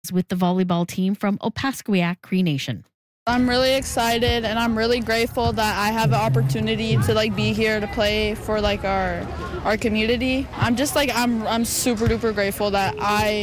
with the volleyball team from Opaskwayak Cree Nation. I'm really excited and I'm really grateful that I have an opportunity to be here to play for our community. I'm super duper grateful that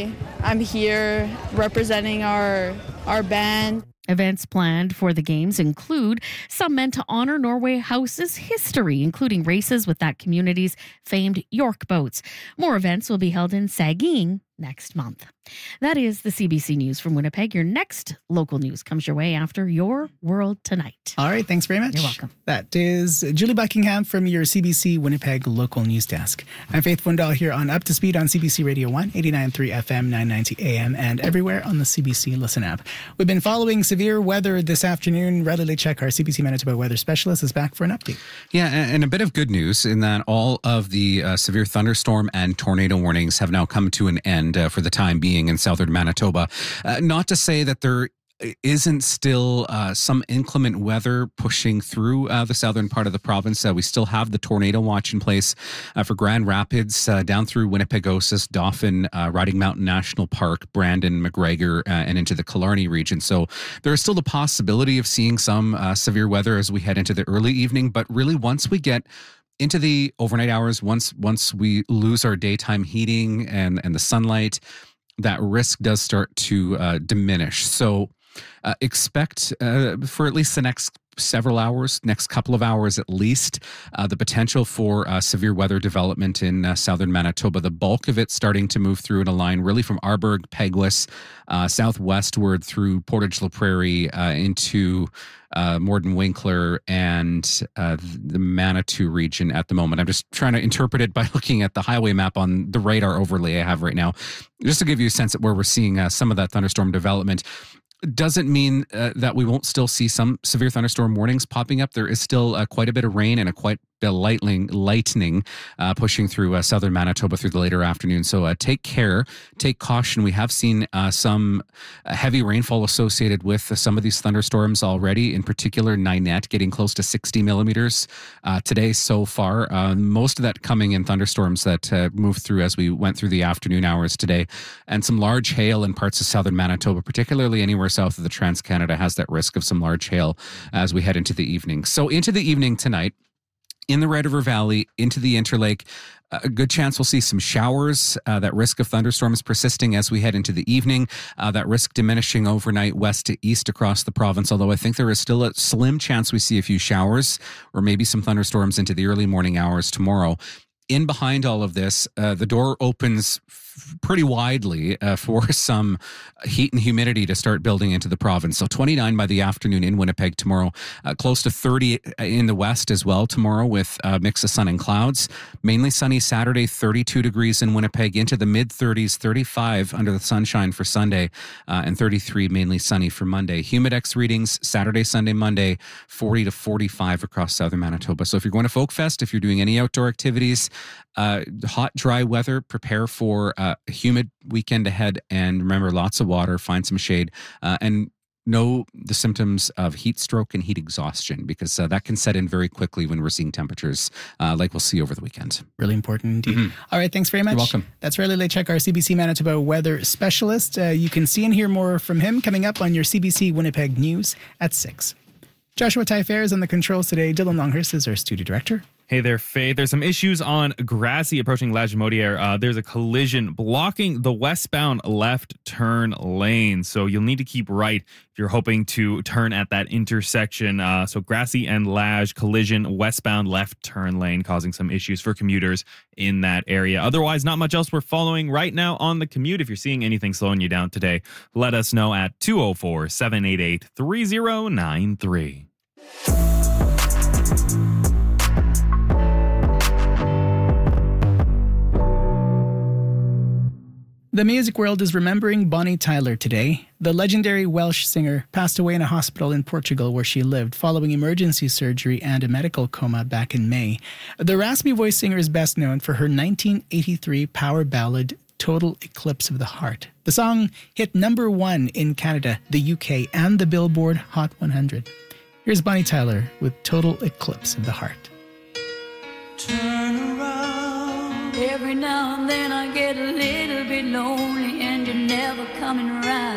I'm here representing our band. Events planned for the games include some meant to honor Norway House's history, including races with that community's famed York boats. More events will be held in Saging next month. That is the CBC News from Winnipeg. Your next local news comes your way after Your World Tonight. All right, thanks very much. You're welcome. That is Julie Buckingham from your CBC Winnipeg local news desk. I'm Faith Wendell here on Up to Speed on CBC Radio 1, 89.3 FM, 990 AM, and everywhere on the CBC Listen app. We've been following severe weather this afternoon. Riley Lechek, our CBC Manitoba weather specialist, is back for an update. Yeah, and a bit of good news in that all of the severe thunderstorm and tornado warnings have now come to an end for the time being in southern Manitoba. Not to say that there isn't still some inclement weather pushing through the southern part of the province. We still have the tornado watch in place for Grand Rapids, down through Winnipegosis, Dauphin, Riding Mountain National Park, Brandon, McGregor, and into the Killarney region. So there is still the possibility of seeing some severe weather as we head into the early evening. But really, once we get into the overnight hours, once we lose our daytime heating and the sunlight, that risk does start to diminish. So expect for at least the next several hours, next couple of hours at least, the potential for severe weather development in southern Manitoba. The bulk of it starting to move through in a line really from Arborg, Peguis, southwestward through Portage la Prairie into Morden Winkler and the Manitou region at the moment. I'm just trying to interpret it by looking at the highway map on the radar overlay I have right now, just to give you a sense of where we're seeing some of that thunderstorm development. Doesn't mean that we won't still see some severe thunderstorm warnings popping up. There is still quite a bit of rain and quite a lightning pushing through southern Manitoba through the later afternoon. So take care, take caution. We have seen some heavy rainfall associated with some of these thunderstorms already, in particular Ninette getting close to 60 millimeters today so far. Most of that coming in thunderstorms that moved through as we went through the afternoon hours today. And some large hail in parts of southern Manitoba, particularly anywhere south of the Trans-Canada, has that risk of some large hail as we head into the evening. So into the evening tonight, in the Red River Valley, into the Interlake, a good chance we'll see some showers, that risk of thunderstorms persisting as we head into the evening, that risk diminishing overnight west to east across the province, although I think there is still a slim chance we see a few showers or maybe some thunderstorms into the early morning hours tomorrow. In behind all of this, the door opens pretty widely for some heat and humidity to start building into the province. So 29 by the afternoon in Winnipeg tomorrow, close to 30 in the west as well tomorrow with a mix of sun and clouds. Mainly sunny Saturday, 32 degrees in Winnipeg, into the mid-30s, 35 under the sunshine for Sunday, and 33 mainly sunny for Monday. Humidex readings Saturday, Sunday, Monday, 40 to 45 across southern Manitoba. So if you're going to Folk Fest, if you're doing any outdoor activities, hot, dry weather, prepare for a humid weekend ahead, and remember, lots of water, find some shade, and know the symptoms of heat stroke and heat exhaustion, because that can set in very quickly when we're seeing temperatures like we'll see over the weekend. Really important indeed. Mm-hmm. All right, thanks very much. You're welcome. That's Riley Lechek, our CBC Manitoba weather specialist. You can see and hear more from him coming up on your CBC Winnipeg News at 6. Joshua Taillefer is on the controls today. Dylan Longhurst is our studio director. Hey there, Faye. There's some issues on Grassy approaching Lagimodiere. There's a collision blocking the westbound left turn lane. So you'll need to keep right if you're hoping to turn at that intersection. So Grassy and Lage collision, westbound left turn lane, causing some issues for commuters in that area. Otherwise, not much else we're following right now on the commute. If you're seeing anything slowing you down today, let us know at 204-788-3093. The music world is remembering Bonnie Tyler today. The legendary Welsh singer passed away in a hospital in Portugal where she lived following emergency surgery and a medical coma back in May. The raspy voice singer is best known for her 1983 power ballad, Total Eclipse of the Heart. The song hit number 1 in Canada, the UK, and the Billboard Hot 100. Here's Bonnie Tyler with Total Eclipse of the Heart. Turn around. Every now and then I get a little bit lonely, and you're never never coming around.